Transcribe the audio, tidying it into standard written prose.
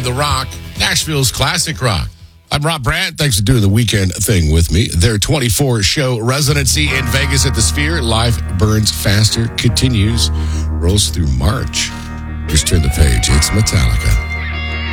the rock, Nashville's classic rock. I'm Rob Brandt. Thanks for doing the weekend thing with me. Their 24-show residency in Vegas at the Sphere, Life Burns Faster, continues, rolls through March. Just turn the page. It's Metallica.